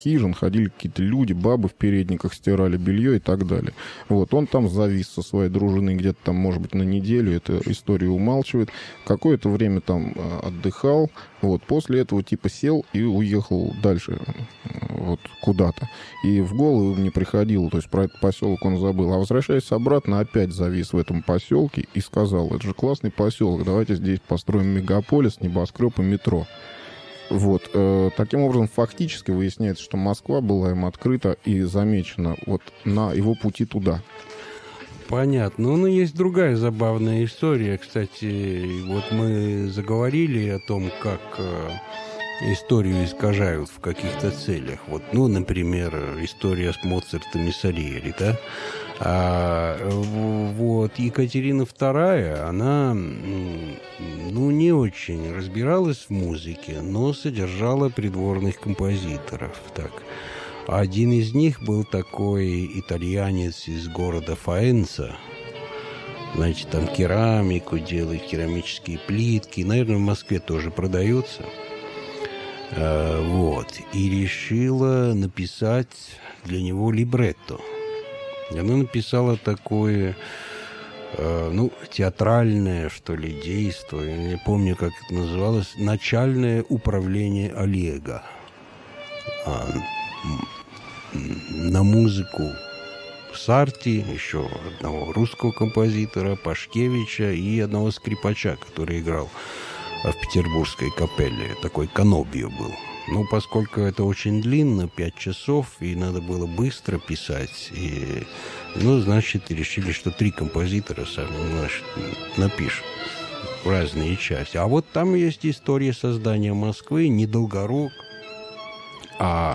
хижин ходили какие-то люди, бабы в передниках стирали белье и так далее. Вот, он там завис со своей дружиной где-то там, может быть, на неделю, эту историю умалчивает. Какое-то время там отдыхал, вот, после этого типа сел и уехал дальше, вот, куда-то. И в голову мне приходило, то есть про этот поселок он забыл. А возвращаясь обратно, опять завис в этом поселке и сказал: это же классный поселок, давайте здесь построим мегаполис, небоскреб и метро. Вот. Таким образом, фактически выясняется, что Москва была им открыта и замечена вот на его пути туда. Понятно. Ну, есть другая забавная история. Кстати, вот мы заговорили о том, как историю искажают в каких-то целях. Вот, ну, например, история с Моцартом и Сальери, да? Вот Екатерина II, она, ну, не очень разбиралась в музыке, но содержала придворных композиторов. Так. Один из них был такой итальянец из города Фаэнца. Значит, там керамику делает, керамические плитки. Наверное, в Москве тоже продается. Вот. И решила написать для него либретто. И она написала такое, ну, театральное, что ли, действо. Я не помню, как это называлось. «Начальное управление Олега». На музыку Сарти, еще одного русского композитора, Пашкевича и одного скрипача, который играл в петербургской капелле. Такой Канобио был. Ну, поскольку это очень длинно, 5 часов, и надо было быстро писать, и, ну, значит, решили, что 3 композитора сами, значит, напишут разные части. А вот там есть история создания Москвы, не Долгорукий, а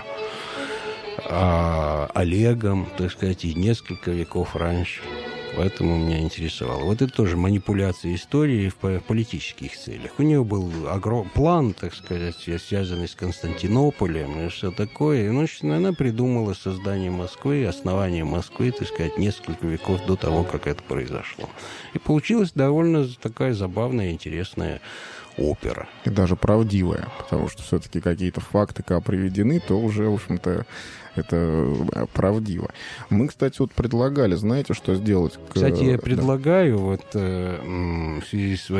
Олегом, так сказать, и несколько веков раньше. Поэтому меня интересовало. Вот это тоже манипуляция истории в политических целях. У него был план, так сказать, связанный с Константинополем и все такое. И, значит, она придумала создание Москвы, основание Москвы, так сказать, несколько веков до того, как это произошло. И получилась довольно такая забавная, интересная опера. И даже правдивая, потому что все-таки какие-то факты, когда приведены, то уже, в общем-то, это правдиво. Мы, кстати, вот предлагали, знаете, что сделать? Кстати, я предлагаю вот в связи с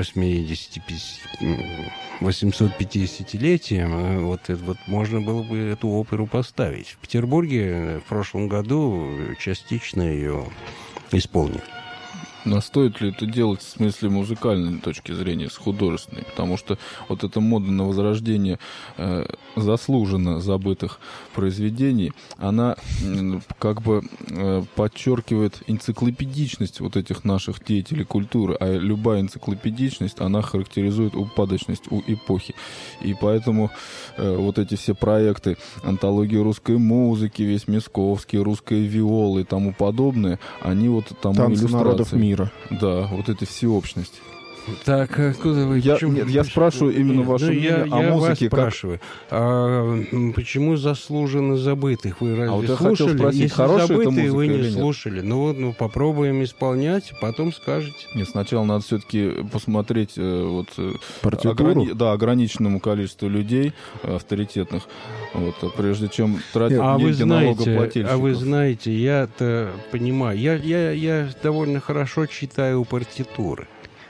850-летием вот можно было бы эту оперу поставить. В Петербурге в прошлом году частично ее исполнили. Но стоит ли это делать в смысле музыкальной точки зрения, с художественной? Потому что вот эта мода на возрождение заслуженно забытых произведений, она как бы подчеркивает энциклопедичность вот этих наших деятелей культуры. А любая энциклопедичность, она характеризует упадочность у эпохи. И поэтому вот эти все проекты, антология русской музыки, весь Мясковский, русская виола и тому подобное, они вот там «Танцы народов мира». Да, вот эта всеобщность. Так, куда вы? Я спрашиваю именно ваше мнение о музыке. Я спрашиваю, почему заслуженно забытых? Вы разве вот я слушали? хотел спросить, если хорошая забытые, эта музыка вы или не нет? слушали. Ну вот, попробуем исполнять, потом скажете. Нет, сначала надо все-таки посмотреть партитуру? ограниченному количеству людей авторитетных, прежде чем тратить деньги налогоплательщиков. А вы знаете, я-то понимаю, я довольно хорошо читаю партитуры.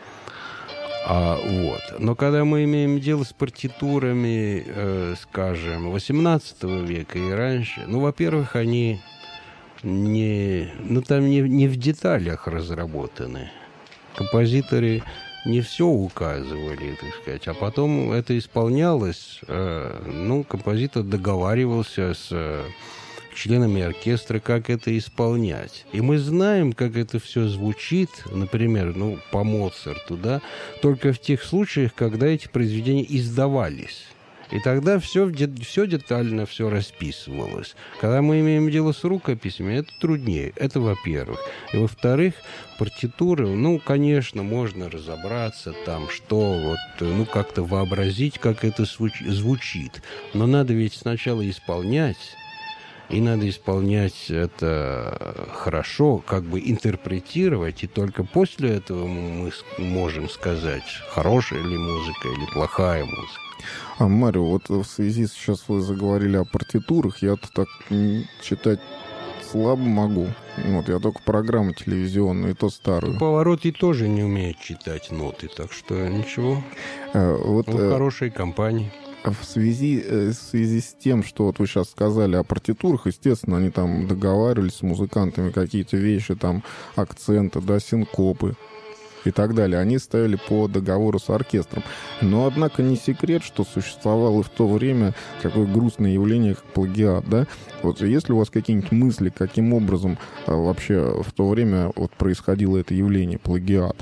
Но когда мы имеем дело с партитурами, скажем, XVIII века и раньше, во-первых, они не в деталях разработаны. Композиторы не все указывали, так сказать, а потом это исполнялось. Композитор договаривался с членами оркестра, как это исполнять. И мы знаем, как это все звучит, например, по Моцарту, да, только в тех случаях, когда эти произведения издавались. И тогда все детально все расписывалось. Когда мы имеем дело с рукописями, это труднее. Это во-первых. И во-вторых, партитуры, конечно, можно разобраться там, что как-то вообразить, как это звучит. Но надо ведь сначала исполнять. И надо исполнять это хорошо, как бы интерпретировать, и только после этого мы можем сказать, хорошая ли музыка или плохая музыка. Марио, вот в связи сейчас вы заговорили о партитурах, я-то так читать слабо могу. Вот, я только программы телевизионные, и то старую. Паваротти тоже не умеет читать ноты, так что ничего. Вот, в хорошей компании. В связи с тем, что вот вы сейчас сказали о партитурах, естественно, они там договаривались с музыкантами, какие-то вещи, там, акценты, да, синкопы и так далее. Они ставили по договору с оркестром. Но, однако, не секрет, что существовало в то время такое грустное явление, как плагиат, да? Вот есть ли у вас какие-нибудь мысли, каким образом вообще в то время вот происходило это явление, плагиат?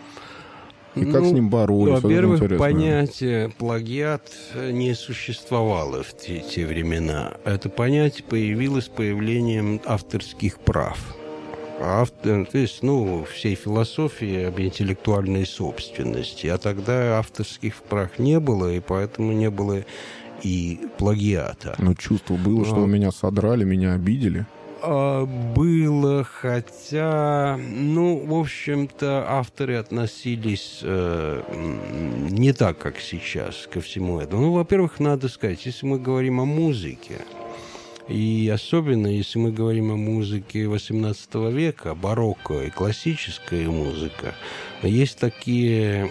И как с ним боролись? Во-первых, понятие плагиат не существовало в те времена. Это понятие появилось с появлением авторских прав. То есть, всей философии об интеллектуальной собственности. А тогда авторских прав не было, и поэтому не было и плагиата. Но чувство было, что меня содрали, меня обидели. Было, хотя, в общем-то, авторы относились не так, как сейчас, ко всему этому. Во-первых, надо сказать, если мы говорим о музыке, и особенно, если мы говорим о музыке XVIII века, барокко и классическая музыка, есть такие,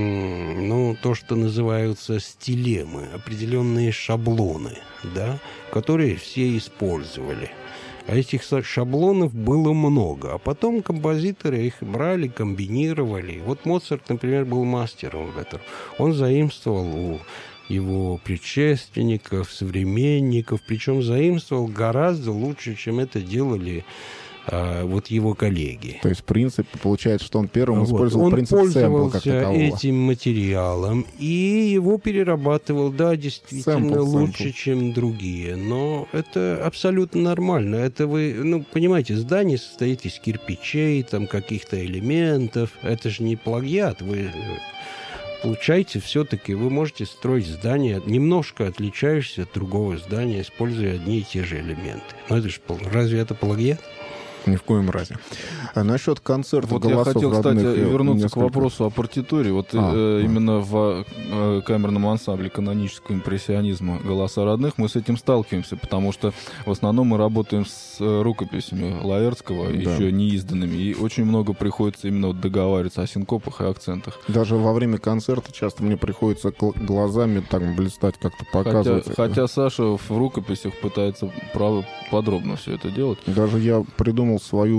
то, что называются стилемы, определенные шаблоны, да, которые все использовали. А этих шаблонов было много. А потом композиторы их брали, комбинировали. Вот Моцарт, например, был мастером в этом. Он заимствовал у его предшественников, современников, причем заимствовал гораздо лучше, чем это делали его коллеги. То есть, в принципе, получается, что он первым использовал принцип сэмпла как такового. Он пользовался этим материалом и его перерабатывал, да, действительно лучше, чем другие. Но это абсолютно нормально. Это вы, понимаете, здание состоит из кирпичей, там каких-то элементов. Это же не плагиат. Вы получаете все-таки, вы можете строить здание, немножко отличающееся от другого здания, используя одни и те же элементы. Но это же, разве это плагиат? Ни в коем разе. А насчет концертов вот голосов я хотел, родных, кстати, вернуться к вопросу о партитуре. Вот именно в камерном ансамбле канонического импрессионизма «Голоса родных» мы с этим сталкиваемся, потому что в основном мы работаем с рукописями Лаэртского, еще неизданными, и очень много приходится именно договариваться о синкопах и акцентах. Даже во время концерта часто мне приходится глазами так блистать, как-то показывать. Хотя Саша в рукописях пытается подробно все это делать. Даже я придумал свои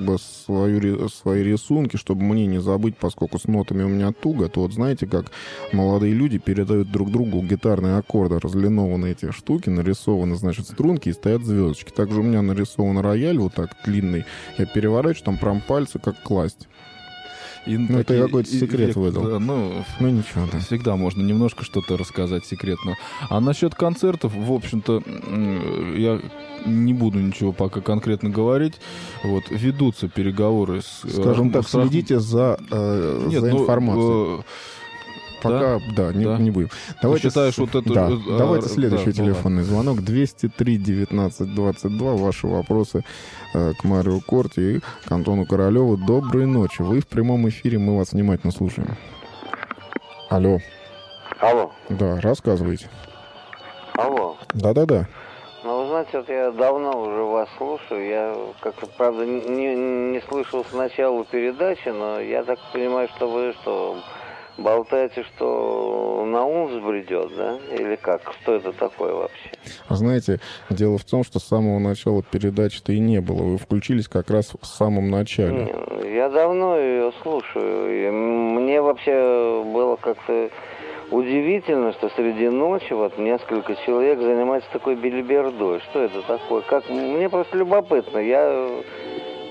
рисунки, чтобы мне не забыть, поскольку с нотами у меня туго, то вот знаете, как молодые люди передают друг другу гитарные аккорды, разлинованные эти штуки, нарисованы, значит, струнки и стоят звездочки. Также у меня нарисован рояль вот так длинный, я переворачиваю, там прям пальцы как класть. Это я какой-то секрет выдал. Да, ничего, да. Всегда можно немножко что-то рассказать секретно. А насчет концертов, в общем-то, я не буду ничего пока конкретно говорить. Вот, ведутся переговоры с... Скажем так, следите за информацией. Пока, не будем. Давайте, считаешь, вот это... давайте следующий телефонный звонок. 203-19-22. Ваши вопросы к Марио Корти и к Антону Королеву. Доброй ночи. Вы в прямом эфире, мы вас внимательно слушаем. Алло. Алло. Да, рассказывайте. Алло. Да-да-да. Вы знаете, вот я давно уже вас слушаю. Я как-то, правда, не слышал с начала передачи, но я так понимаю, что вы болтаете, что на ум взбредет, да? Или как? Что это такое вообще? Знаете, дело в том, что с самого начала передачи-то и не было. Вы включились как раз в самом начале. Я давно ее слушаю. И мне вообще было как-то удивительно, что среди ночи вот несколько человек занимаются такой белибердой. Что это такое? Мне просто любопытно. Я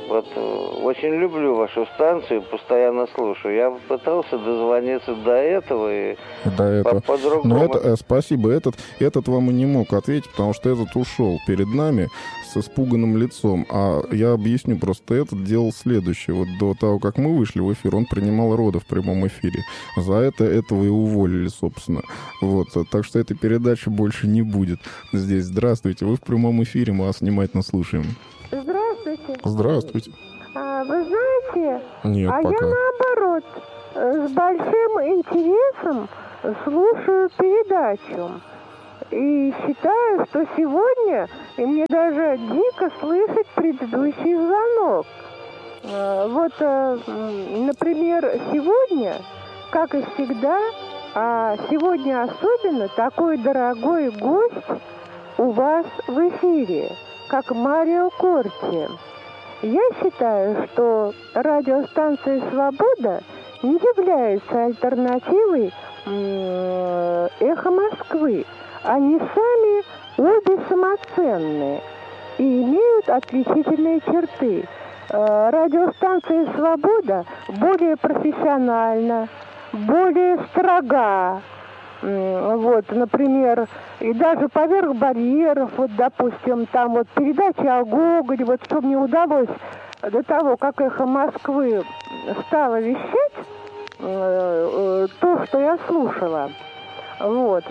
Вот очень люблю вашу станцию, постоянно слушаю. Я пытался дозвониться до этого и по-другому. Но спасибо, этот вам и не мог ответить, потому что этот ушел перед нами с испуганным лицом. А я объясню, просто этот делал следующее. Вот до того, как мы вышли в эфир, он принимал роды в прямом эфире. За этого и уволили, собственно. Вот. Так что этой передачи больше не будет здесь. Здравствуйте, вы в прямом эфире, мы вас внимательно слушаем. Здравствуйте. Здравствуйте. Вы знаете, Нет, пока. Я наоборот с большим интересом слушаю передачу. И считаю, что сегодня, и мне даже дико слышать предыдущий звонок. Вот, например, сегодня, как и всегда, а сегодня особенно такой дорогой гость у вас в эфире, как Марио Корти. Я считаю, что радиостанция «Свобода» не является альтернативой «Эхо Москвы». Они сами обе самоценные и имеют отличительные черты. Радиостанция «Свобода» более профессиональна, более строга. Вот, например, и даже поверх барьеров, вот, допустим, там вот передача о Гоголе, вот что мне удалось до того, как «Эхо Москвы» стало вещать, то, что я слушала, вот,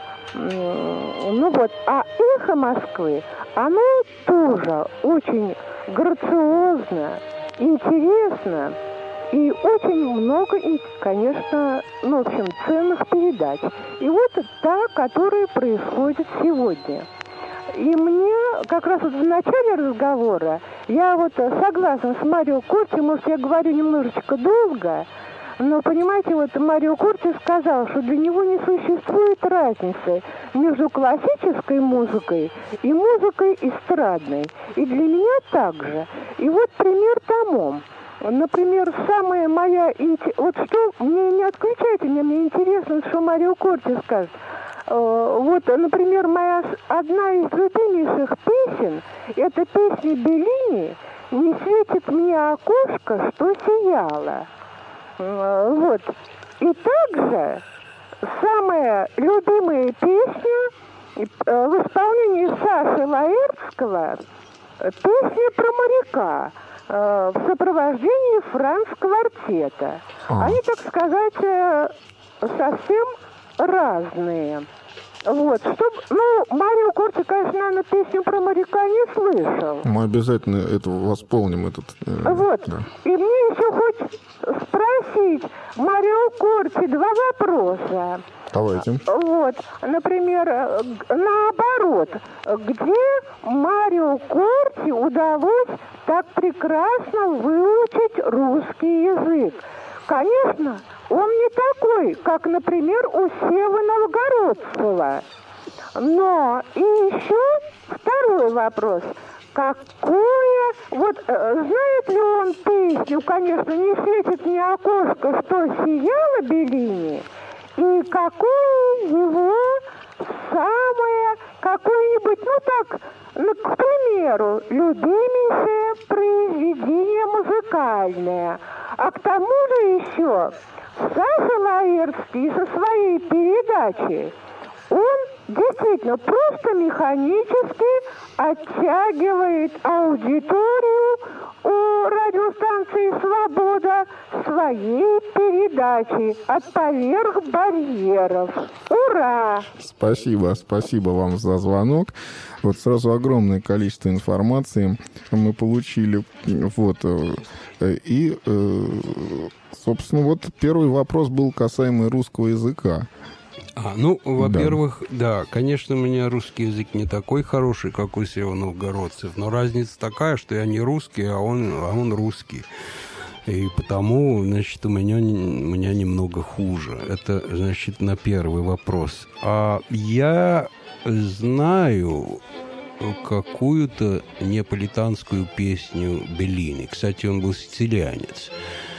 ну вот, а «Эхо Москвы», оно тоже очень грациозно, интересно, и очень много, конечно, ну, в общем, ценных передач. И вот та, которая происходит сегодня. И мне как раз вот в начале разговора, я вот согласна с Марио Корти, может, я говорю немножечко долго, но, понимаете, вот Марио Корти сказал, что для него не существует разницы между классической музыкой и музыкой эстрадной. И для меня также. И вот пример тому. Например, самая моя... Вот что... Мне не отключайте меня, мне интересно, что Марио Корти скажет. Вот, например, одна из любимейших песен, это песня Беллини «Не светит мне окошко, что сияло». Вот. И также самая любимая песня в исполнении Саши Лаэртского, песня про моряка, в сопровождении Франц-квартета. Они, так сказать, совсем разные. Вот, Марио Корти, конечно, наверное, песню про моряка не слышал. Мы обязательно это восполним. Вот, да. И мне еще хоть спросить Марио Корти два вопроса. Давайте. Вот, например, наоборот, где Марио Корти удалось так прекрасно выучить русский язык? Конечно, он не такой, как, например, у Севы Новгородцева. Но и еще второй вопрос. Какое... Вот знает ли он песню, конечно, «Не светит мне окошко, что сияло» Беллини? И какое его самое, какое-нибудь, к примеру, любимейшее произведение музыкальное. А к тому же еще Саша Лаэртский со своей передачей, он действительно просто механически оттягивает аудиторию у радиостанции «Свобода» своей передачи от поверх барьеров. Ура! Спасибо вам за звонок. Вот сразу огромное количество информации мы получили. Вот. И, собственно, вот первый вопрос был касаемый русского языка. Во-первых, да, конечно, у меня русский язык не такой хороший, как у Сева Новгородцев, но разница такая, что я не русский, а он русский. И потому, значит, у меня немного хуже. Это, значит, на первый вопрос. А я знаю какую-то неаполитанскую песню Беллини. Кстати, он был сицилианец.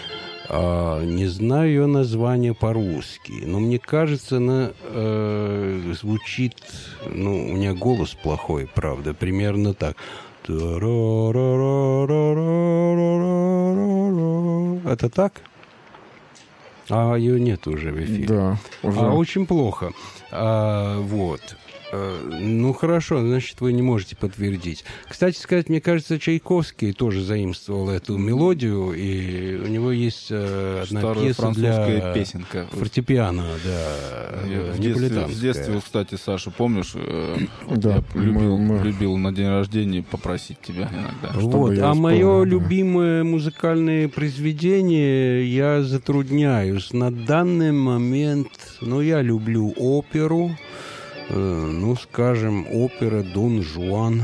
Не знаю ее название по-русски, но мне кажется, она звучит... у меня голос плохой, правда, примерно так. Это так? А ее нет уже в эфире. Да, уже. Очень плохо. Вот. Ну, хорошо, значит, вы не можете подтвердить. Кстати сказать, мне кажется, Чайковский тоже заимствовал эту мелодию, и у него есть одна Старая пьеса французская для песенка. фортепиано, да, В неаполитанская. детстве, кстати, Саша, помнишь, Да, я любил на день рождения попросить тебя иногда. Вот. я А вспомнил, мое да. любимое музыкальное произведение, я затрудняюсь. На данный момент, я люблю оперу. Скажем, опера «Дон Жуан»,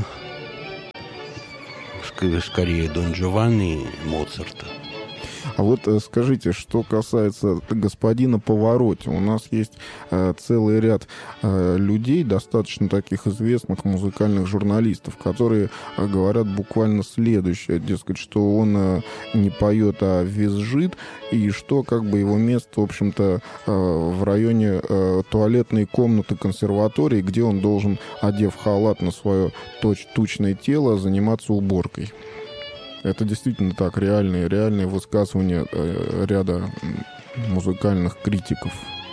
скорее «Дон Джованни» Моцарта. А вот скажите, что касается господина Паваротти, у нас есть целый ряд людей, достаточно таких известных музыкальных журналистов, которые говорят буквально следующее, дескать, что он не поет, а визжит, и что как бы его место, в общем-то, в районе туалетной комнаты консерватории, где он должен, одев халат на свое тучное тело, заниматься уборкой. Это действительно так, реальные высказывания ряда музыкальных критиков.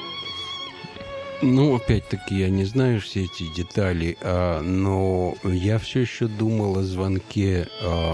Опять-таки, я не знаю все эти детали, но я все еще думал о звонке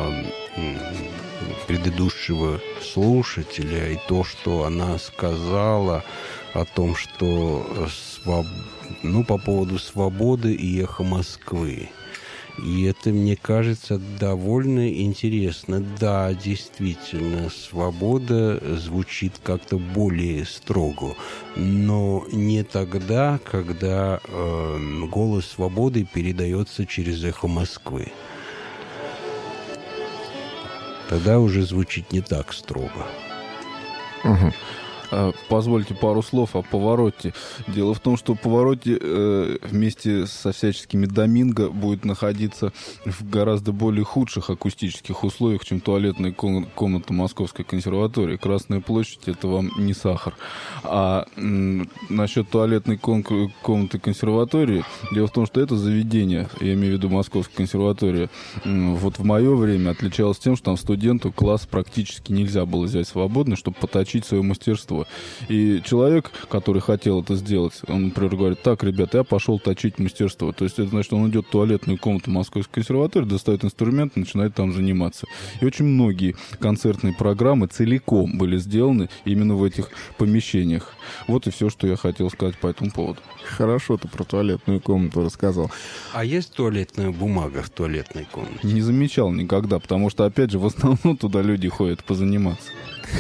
предыдущего слушателя и то, что она сказала о том, что по поводу свободы и эхо Москвы. И это, мне кажется, довольно интересно. Да, действительно, свобода звучит как-то более строго, но не тогда, когда голос свободы передается через эхо Москвы. Тогда уже звучит не так строго. Угу. Позвольте пару слов о Паваротти. Дело в том, что Паваротти вместе со всяческими Доминго будет находиться в гораздо более худших акустических условиях, чем туалетная комната Московской консерватории. Красная площадь — это вам не сахар. А насчет туалетной комнаты консерватории, дело в том, что это заведение, я имею в виду Московская консерватория, вот в мое время отличалось тем, что там студенту класс практически нельзя было взять свободно, чтобы поточить свое мастерство. И человек, который хотел это сделать, он, например, говорит: так, ребята, я пошел точить мастерство. То есть это значит, он идет в туалетную комнату Московской консерватории, достает инструмент и начинает там заниматься. И очень многие концертные программы целиком были сделаны именно в этих помещениях. Вот и все, что я хотел сказать по этому поводу. Хорошо ты про туалетную комнату рассказал. А есть туалетная бумага в туалетной комнате? Не замечал никогда, потому что, опять же, в основном туда люди ходят позаниматься.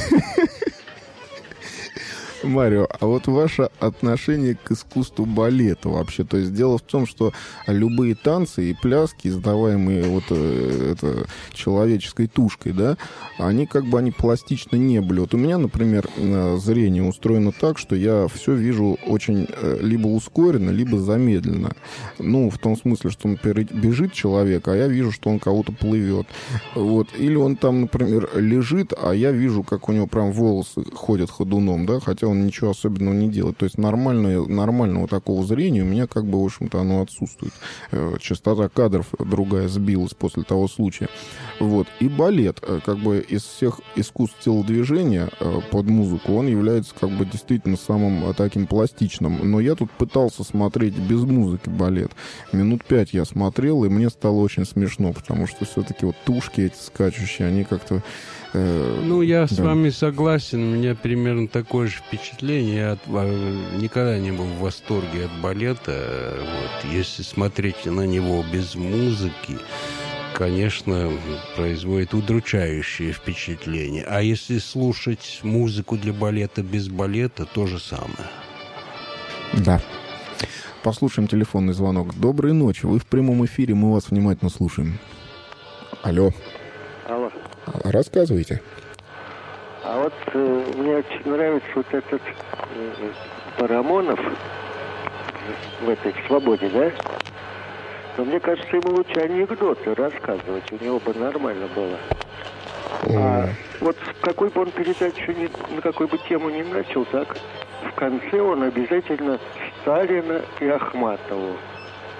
Марио, а вот ваше отношение к искусству балета вообще? То есть дело в том, что любые танцы и пляски, издаваемые человеческой тушкой, да, они они пластичны не были. Вот у меня, например, зрение устроено так, что я все вижу очень либо ускоренно, либо замедленно. В том смысле, что, например, бежит человек, а я вижу, что он кого-то плывет. Вот. Или он там, например, лежит, а я вижу, как у него прям волосы ходят ходуном, да, хотя он ничего особенного не делает. То есть нормального такого зрения у меня в общем-то, оно отсутствует. Частота кадров другая сбилась после того случая. Вот. И балет, из всех искусств телодвижения под музыку, он является действительно самым таким пластичным. Но я тут пытался смотреть без музыки балет. Минут 5 я смотрел, и мне стало очень смешно, потому что все-таки тушки эти скачущие, они как-то... я с вами согласен. У меня примерно такое же впечатление. Я никогда не был в восторге от балета. Вот. Если смотреть на него без музыки, конечно, производит удручающее впечатление. А если слушать музыку для балета без балета, то же самое. Да. Послушаем телефонный звонок. Доброй ночи. Вы в прямом эфире, мы вас внимательно слушаем. Алло. Алло. Рассказывайте. А вот мне очень нравится этот Парамонов в этой «Свободе», да? Но мне кажется, ему лучше анекдоты рассказывать. У него бы нормально было. А вот в какой бы он передачу, на какой бы тему ни начал, так в конце он обязательно Сталина и Ахматову.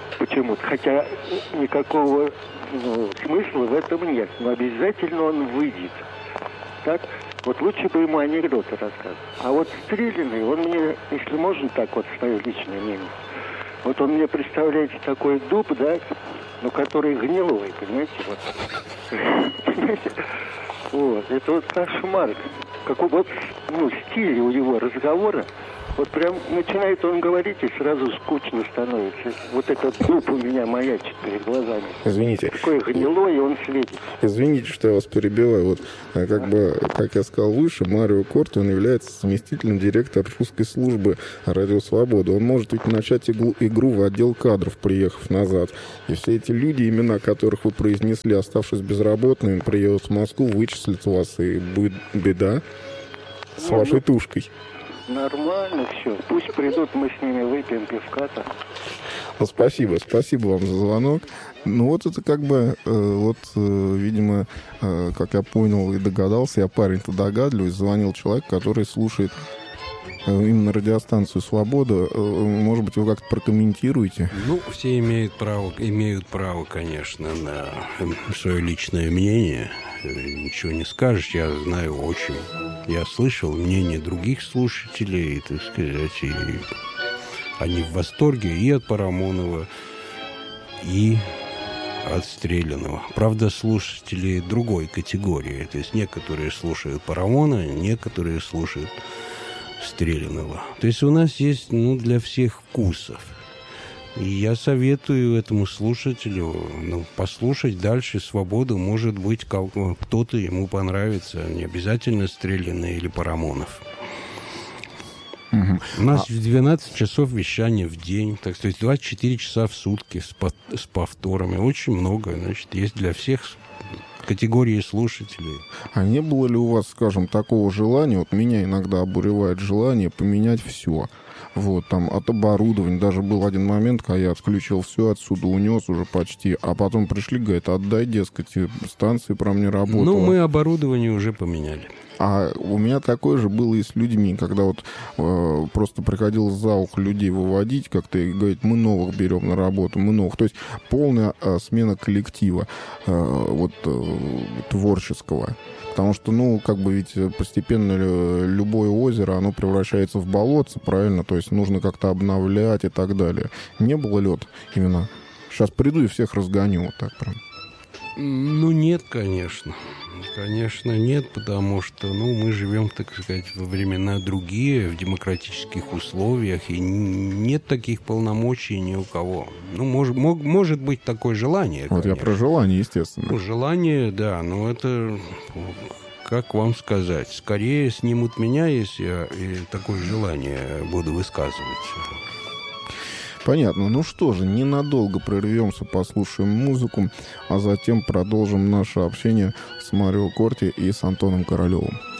почему-то. Хотя никакого смысла в этом нет. Но обязательно он выйдет. Так? Вот лучше бы ему анекдоты рассказывать. А вот Стреляный, он мне, если можно так вот, свое личное мнение, вот он мне представляется такой дуб, да, но который гнилой, понимаете, вот. Понимаете? Вот, это вот кошмар. Какой вот, стиль у него разговора. Вот прям начинает он говорить, и сразу скучно становится. Вот этот дуб у меня маячит перед глазами. Извините. Такой гнилой, и он светит. Извините, что я вас перебиваю. Вот, как я сказал выше, Марио Корти, он является заместителем директора русской службы «Радио Свобода». Он может ведь начать игру в отдел кадров, приехав назад. И все эти люди, имена которых вы произнесли, оставшись безработными, приедут в Москву, вычислят вас, и будет беда с вашей тушкой. Нормально все. Пусть придут, мы с ними выпьем пивка-то. Спасибо вам за звонок. Ну вот это видимо, как я понял и догадался, я парень-то догадливый, звонил человек, который слушает именно радиостанцию «Свобода». Может быть, вы как-то прокомментируете? Ну, все имеют право, конечно, на свое личное мнение. Ничего не скажешь, я знаю очень. Я слышал мнение других слушателей, так сказать, и они в восторге и от Парамонова, и от Стреляного. Правда, слушатели другой категории. То есть некоторые слушают Парамона, некоторые слушают Стреляного. То есть у нас есть, для всех вкусов. И я советую этому слушателю послушать дальше «Свободу». Может быть, кто-то ему понравится. Не обязательно Стреляный или Парамонов. У нас 12 часов вещания в день, так сказать, 24 часа в сутки с повторами. Очень много, значит, есть для всех категории слушателей. А не было ли у вас, скажем, такого желания, вот меня иногда обуревает желание поменять все? Вот, там, от оборудования. Даже был один момент, когда я отключил все, отсюда унес уже почти. А потом пришли, говорят, отдай, дескать, станции про мне работала. Мы оборудование уже поменяли. А у меня такое же было и с людьми, когда вот просто приходилось за ухо людей выводить как-то и говорить, мы новых берем на работу, мы новых. То есть полная смена коллектива творческого. Потому что, ведь постепенно любое озеро, оно превращается в болотце, правильно? То есть нужно как-то обновлять и так далее. Не было лед именно. Сейчас приду и всех разгоню вот так прям. Нет, конечно. Конечно, нет, потому что, мы живем, так сказать, во времена другие, в демократических условиях, и нет таких полномочий ни у кого. Может быть такое желание, Вот конечно. Я про желание, естественно. Желание, да, но это, как вам сказать, скорее снимут меня, если я такое желание буду высказывать. Понятно. Ну что же, ненадолго прервемся, послушаем музыку, а затем продолжим наше общение с Марио Корти и с Антоном Королевым.